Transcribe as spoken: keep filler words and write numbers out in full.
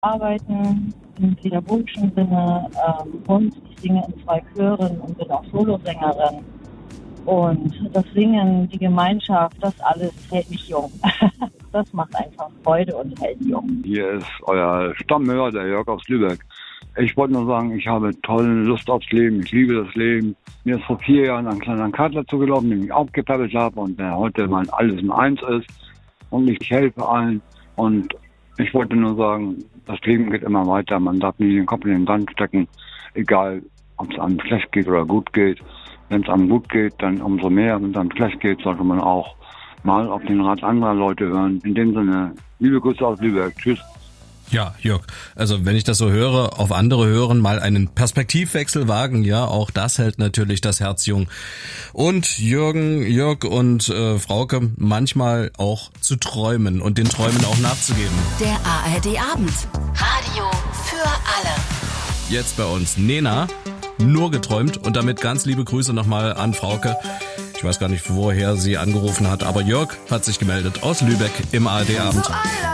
arbeiten im pädagogischen Sinne ähm, und ich singe in zwei Chören und bin auch Solosängerin. Und das Singen, die Gemeinschaft, das alles hält mich jung. Das macht einfach Freude und hält jung. Hier ist euer Stammhörer, der Jörg aus Lübeck. Ich wollte nur sagen, ich habe tolle Lust aufs Leben. Ich liebe das Leben. Mir ist vor vier Jahren ein kleiner Kater zugelaufen, den ich aufgepäppelt habe und der heute mein Alles in Eins ist. Und ich helfe allen. Und ich wollte nur sagen, das Leben geht immer weiter. Man darf nie den Kopf in den Sand stecken, egal ob es einem schlecht geht oder gut geht. Wenn es einem gut geht, dann umso mehr. Wenn es einem schlecht geht, sollte man auch mal auf den Rat anderer Leute hören. In dem Sinne, liebe Grüße aus Lübeck. Tschüss. Ja, Jörg, also wenn ich das so höre, auf andere hören, mal einen Perspektivwechsel wagen, ja, auch das hält natürlich das Herz jung. Und Jürgen, Jörg und äh, Frauke, manchmal auch zu träumen und den Träumen auch nachzugeben. Der A R D-Abend. Radio für alle. Jetzt bei uns Nena, nur geträumt und damit ganz liebe Grüße nochmal an Frauke. Ich weiß gar nicht, woher sie angerufen hat, aber Jörg hat sich gemeldet aus Lübeck im A R D-Abend.